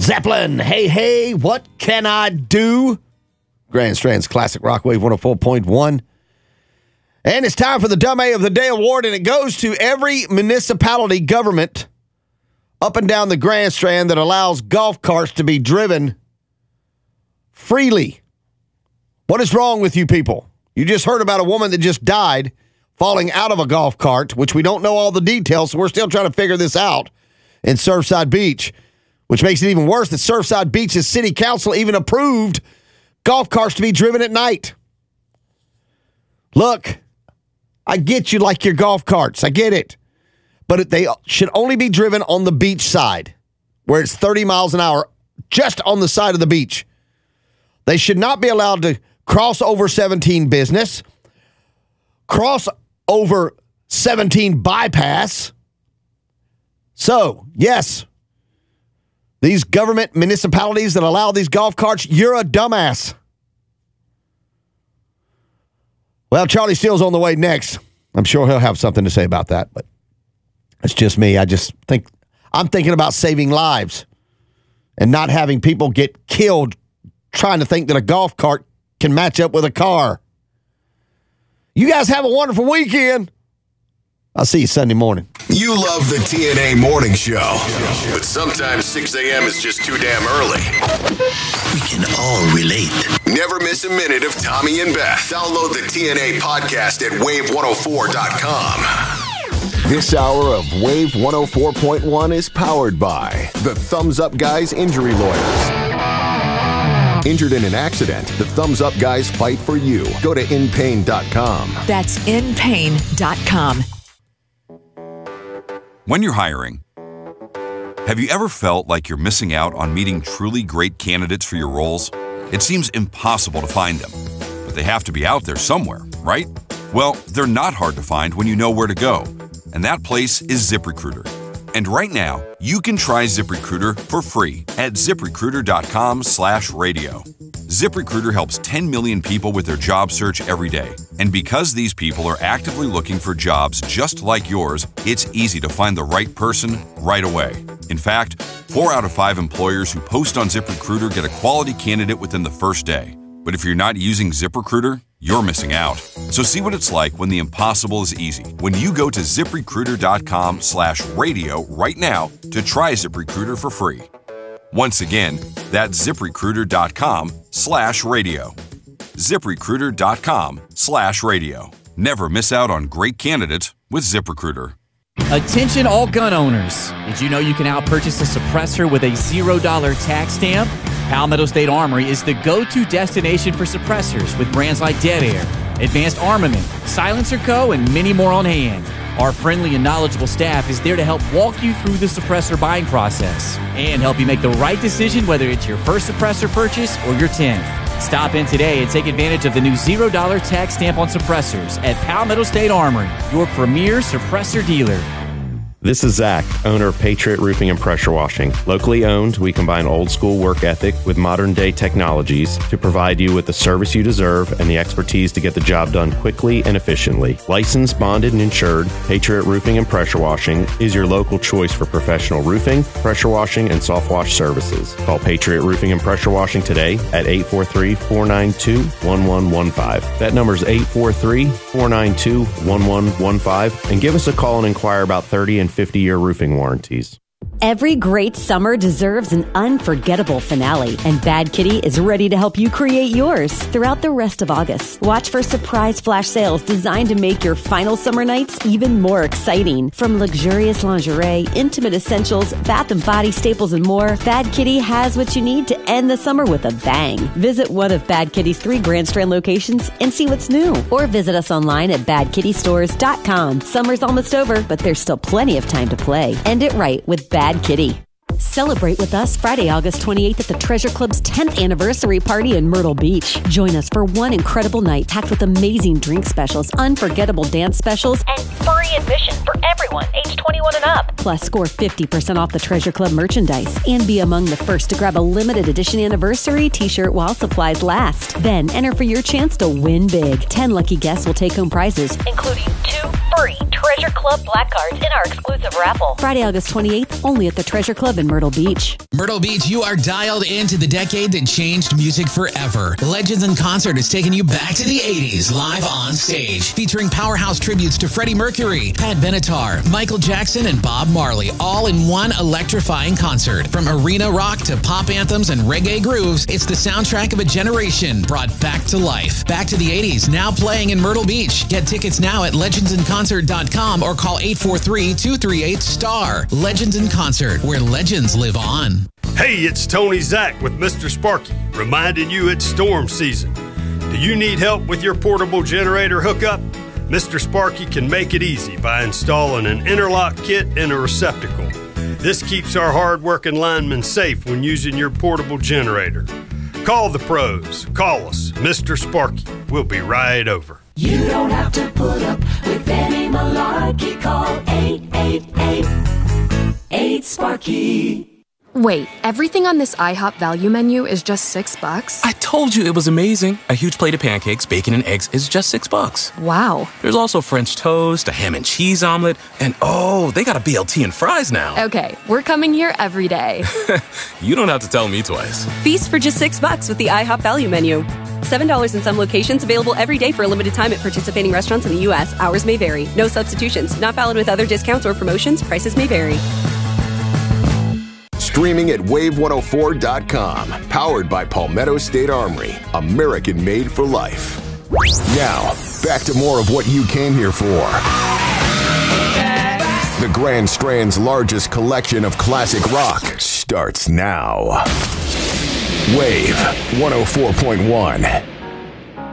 Zeppelin, hey, what can I do? Grand Strand's Classic Rock Wave 104.1. And it's time for the Dumb A of the Day Award, and it goes to every municipality government up and down the Grand Strand that allows golf carts to be driven freely. What is wrong with you people? You just heard about a woman that just died falling out of a golf cart, which we don't know all the details, so we're still trying to figure this out in Surfside Beach, which makes it even worse that Surfside Beach's city council even approved golf carts to be driven at night. Look, I get you like your golf carts. I get it. But they should only be driven on the beach side, where it's 30 miles an hour, just on the side of the beach. They should not be allowed to cross over 17 business, cross over 17 bypass. So, yes, these government municipalities that allow these golf carts, you're a dumbass. Well, Charlie Steele's on the way next. I'm sure he'll have something to say about that, but it's just me. I'm thinking about saving lives and not having people get killed trying to think that a golf cart can match up with a car. You guys have a wonderful weekend. I'll see you Sunday morning. You love the TNA Morning Show, but sometimes 6 a.m. is just too damn early. We can all relate. Never miss a minute of Tommy and Beth. Download the TNA podcast at wave104.com. This hour of Wave 104.1 is powered by the Thumbs Up Guys Injury Lawyers. Injured in an accident, the Thumbs Up Guys fight for you. Go to inpain.com. That's inpain.com. When you're hiring, have you ever felt like you're missing out on meeting truly great candidates for your roles? It seems impossible to find them, but they have to be out there somewhere, right? Well, they're not hard to find when you know where to go, and that place is ZipRecruiter. And right now, you can try ZipRecruiter for free at ZipRecruiter.com/radio. ZipRecruiter helps 10 million people with their job search every day. And because these people are actively looking for jobs just like yours, it's easy to find the right person right away. In fact, 4 out of 5 employers who post on ZipRecruiter get a quality candidate within the first day. But if you're not using ZipRecruiter, you're missing out. So see what it's like when the impossible is easy. When you go to ZipRecruiter.com/radio right now to try ZipRecruiter for free. Once again, that's ZipRecruiter.com/radio. ZipRecruiter.com/radio. Never miss out on great candidates with ZipRecruiter. Attention all gun owners. Did you know you can now purchase a suppressor with a $0 tax stamp? Palmetto State Armory is the go-to destination for suppressors with brands like Dead Air, Advanced Armament, Silencer Co., and many more on hand. Our friendly and knowledgeable staff is there to help walk you through the suppressor buying process and help you make the right decision whether it's your first suppressor purchase or your 10th. Stop in today and take advantage of the new $0 tax stamp on suppressors at Palmetto State Armory, your premier suppressor dealer. This is Zach, owner of Patriot Roofing and Pressure Washing. Locally owned, we combine old school work ethic with modern day technologies to provide you with the service you deserve and the expertise to get the job done quickly and efficiently. Licensed, bonded, and insured, Patriot Roofing and Pressure Washing is your local choice for professional roofing, pressure washing, and soft wash services. Call Patriot Roofing and Pressure Washing today at 843-492-1115. That number is 843-492-1115, and give us a call and inquire about 30 and 50-year roofing warranties. Every great summer deserves an unforgettable finale, and Bad Kitty is ready to help you create yours throughout the rest of August. Watch for surprise flash sales designed to make your final summer nights even more exciting. From luxurious lingerie, intimate essentials, bath and body staples, and more, Bad Kitty has what you need to end the summer with a bang. Visit one of Bad Kitty's 3 Grand Strand locations and see what's new, or visit us online at badkittystores.com. Summer's almost over, but there's still plenty of time to play. End it right with Bad Kitty. Celebrate with us Friday, August 28th at the Treasure Club's 10th anniversary party in Myrtle Beach. Join us for one incredible night packed with amazing drink specials, unforgettable dance specials, and free admission for everyone age 21 and up. Plus, score 50% off the Treasure Club merchandise and be among the first to grab a limited edition anniversary t-shirt while supplies last. Then enter for your chance to win big. 10 lucky guests will take home prizes, including 2 free Treasure Treasure Club Black Cards in our exclusive raffle. Friday, August 28th, only at the Treasure Club in Myrtle Beach. Myrtle Beach, you are dialed into the decade that changed music forever. Legends in Concert is taking you back to the 80s, live on stage, featuring powerhouse tributes to Freddie Mercury, Pat Benatar, Michael Jackson, and Bob Marley, all in one electrifying concert. From arena rock to pop anthems and reggae grooves, it's the soundtrack of a generation brought back to life. Back to the 80s, now playing in Myrtle Beach. Get tickets now at legendsinconcert.com or call 843-238-STAR. Legends in Concert, where legends live on. Hey, it's Tony Zach with Mr. Sparky, reminding you it's storm season. Do you need help with your portable generator hookup? Mr. Sparky can make it easy by installing an interlock kit and a receptacle. This keeps our hard-working linemen safe when using your portable generator. Call the pros. Call us, Mr. Sparky. We'll be right over. You don't have to put up with any malarkey. Call 888-8-SPARKY. Wait, everything on this IHOP value menu is just $6? I told you it was amazing. A huge plate of pancakes, bacon, and eggs is just $6. Wow. There's also French toast, a ham and cheese omelet, and oh, they got a BLT and fries now. Okay, we're coming here every day. You don't have to tell me twice. Feast for just $6 with the IHOP value menu. $7 in some locations, available every day for a limited time at participating restaurants in the U.S. Hours may vary. No substitutions. Not valid with other discounts or promotions. Prices may vary. Streaming at wave104.com. Powered by Palmetto State Armory. American made for life. Now, back to more of what you came here for. The Grand Strand's largest collection of classic rock starts now. Wave 104.1.